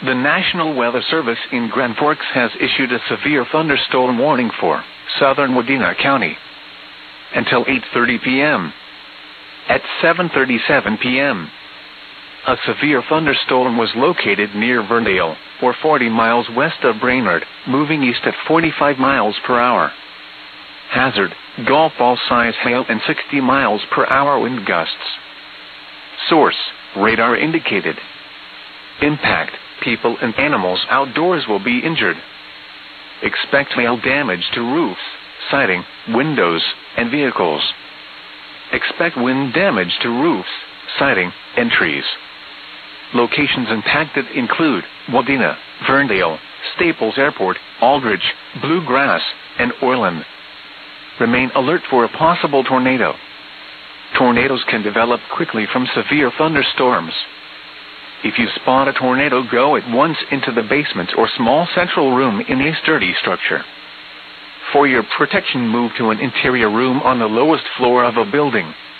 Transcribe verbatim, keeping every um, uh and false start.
The National Weather Service in Grand Forks has issued a severe thunderstorm warning for southern Wadena County until eight thirty p m At seven thirty-seven p m, a severe thunderstorm was located near Verndale, or forty miles west of Brainerd, moving east at forty-five miles per hour. Hazard, golf ball size hail and sixty miles per hour wind gusts. Source, radar indicated. Impact, people and animals outdoors will be injured. Expect hail damage to roofs, siding, windows, and vehicles. Expect wind damage to roofs, siding, and trees. Locations impacted include Wadena, Verndale, Staples Airport, Aldridge, Bluegrass, and Orland. Remain alert for a possible tornado. Tornadoes can develop quickly from severe thunderstorms. If you spot a tornado, go at once into the basement or small central room in a sturdy structure. For your protection, move to an interior room on the lowest floor of a building.